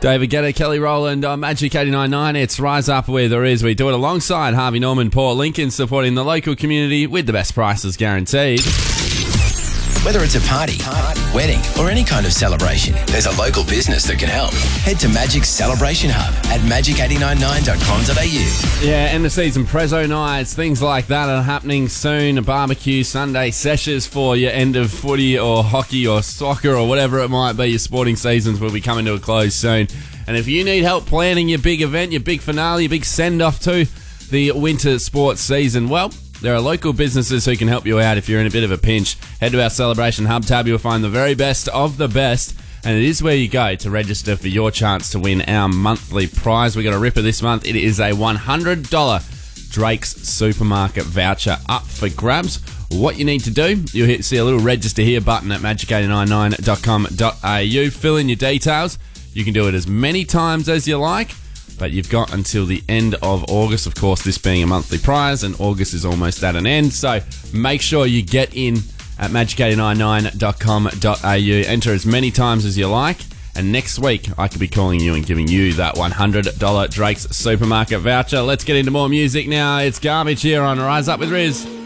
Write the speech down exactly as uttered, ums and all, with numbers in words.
David Guetta, Kelly Rowland on Magic eighty-nine point nine. It's Rise Up Where There Is. We do it alongside Harvey Norman, Port Lincoln, supporting the local community with the best prices guaranteed. Whether it's a party, party, wedding, or any kind of celebration, there's a local business that can help. Head to Magic's Celebration Hub at magic eight nine nine dot com dot a u. Yeah, end of season prezzo nights, things like that are happening soon. A barbecue, Sunday sessions for your end of footy or hockey or soccer or whatever it might be. Your sporting seasons will be coming to a close soon. And if you need help planning your big event, your big finale, your big send-off to the winter sports season, well, there are local businesses who can help you out if you're in a bit of a pinch. Head to our Celebration Hub tab. You'll find the very best of the best. And it is where you go to register for your chance to win our monthly prize. We got a ripper this month. It is a one hundred dollars Drake's Supermarket voucher up for grabs. What you need to do, you'll hit, see a little register here button at magic eight nine nine dot com dot a u. Fill in your details. You can do it as many times as you like, but you've got until the end of August, of course, this being a monthly prize, and August is almost at an end. So make sure you get in at magic eight nine nine dot com dot a u. Enter as many times as you like, and next week I could be calling you and giving you that one hundred dollars Drake's Supermarket voucher. Let's get into more music now. It's Garbage here on Rise Up with Riz.